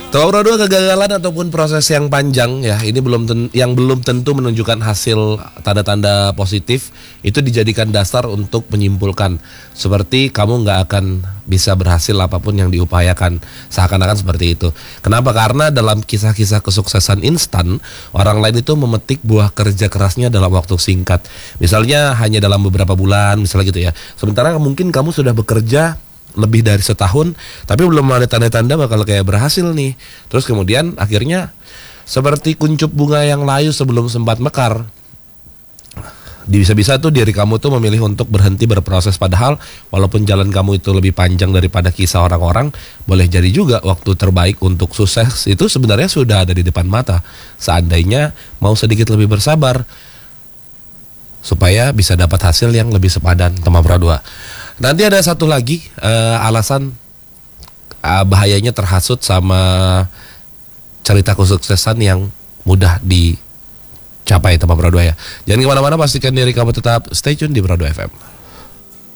Top Pro 2, kegagalan ataupun proses yang panjang ya, ini yang belum tentu menunjukkan hasil tanda-tanda positif itu dijadikan dasar untuk menyimpulkan seperti kamu nggak akan bisa berhasil apapun yang diupayakan, seakan-akan seperti itu. Kenapa? Karena dalam kisah-kisah kesuksesan instan, orang lain itu memetik buah kerja kerasnya dalam waktu singkat. Misalnya hanya dalam beberapa bulan, misalnya gitu ya. Sementara mungkin kamu sudah bekerja lebih dari setahun, tapi belum ada tanda-tanda bakal kayak berhasil nih. Terus kemudian akhirnya seperti kuncup bunga yang layu sebelum sempat mekar. Bisa-bisa tuh diri kamu tuh memilih untuk berhenti berproses, padahal walaupun jalan kamu itu lebih panjang daripada kisah orang-orang, boleh jadi juga waktu terbaik untuk sukses itu sebenarnya sudah ada di depan mata. Seandainya mau sedikit lebih bersabar supaya bisa dapat hasil yang lebih sepadan. Tema Pro 2. Nanti ada satu lagi alasan bahayanya terhasut sama cerita kesuksesan yang mudah dicapai, Tema Pro 2 ya. Jangan kemana-mana, pastikan diri kamu tetap stay tune di Pro 2 FM.